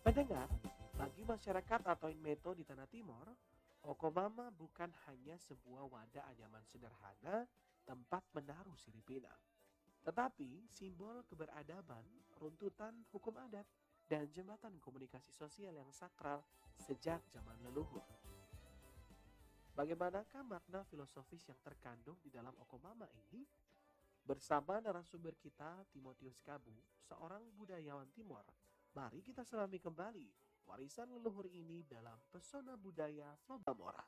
Pendengar, bagi masyarakat atau Inmeto di Tanah Timur, Okomama bukan hanya sebuah wadah anyaman sederhana tempat menaruh sirip pinang, tetapi simbol keberadaban, runtutan hukum adat, dan jembatan komunikasi sosial yang sakral sejak zaman leluhur. Bagaimanakah makna filosofis yang terkandung di dalam Okomama ini? Bersama narasumber kita, Timotius Kabu, seorang budayawan Timor, mari kita selami kembali warisan leluhur ini dalam pesona budaya Flobamora.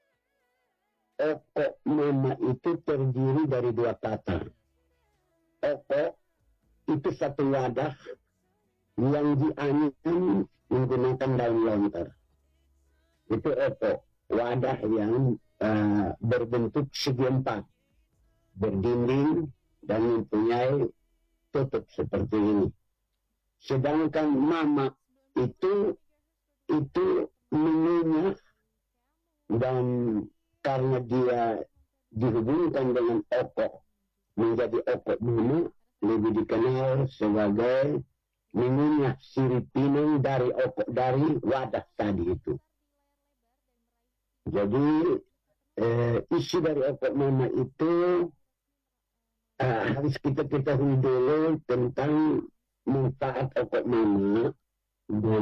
Oko mama itu terdiri dari dua kata. Oko itu satu wadah yang dianyam menggunakan daun lontar. Itu oko, wadah yang berbentuk segi empat, berdinding dan mempunyai tutup seperti ini. Sedangkan mama itu mengunyah, dan karena dia dihubungkan dengan oko menjadi oko mama, lebih dikenal sebagai mengunyah sirip pinang dari oko, dari wadah tadi itu. Jadi isi dari oko mama itu harus kita ketahui dulu tentang manfaat oko mama, dan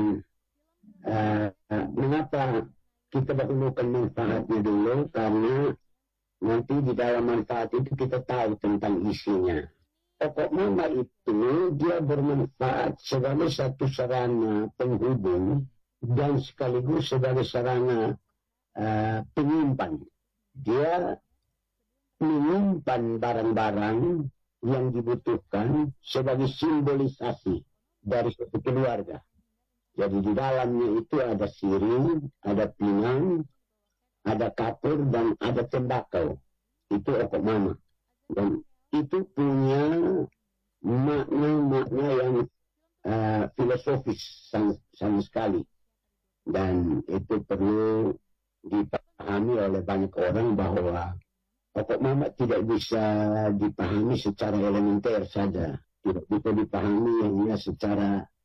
mengapa kita dahulukan manfaatnya dulu, karena nanti di dalam manfaat itu kita tahu tentang isinya. Pokok mama itu dia bermanfaat sebagai satu sarana penghubung dan sekaligus sebagai sarana penyimpan. Dia menyimpan barang-barang yang dibutuhkan sebagai simbolisasi dari suatu keluarga. Jadi di dalamnya itu ada sirih, ada pinang, ada kapur, dan ada tembakau. Itu oko mama. Dan itu punya makna-makna yang filosofis sama sekali. Dan itu perlu dipahami oleh banyak orang bahwa oko mama tidak bisa dipahami secara elementer saja. Tidak bisa dipahami hanya secara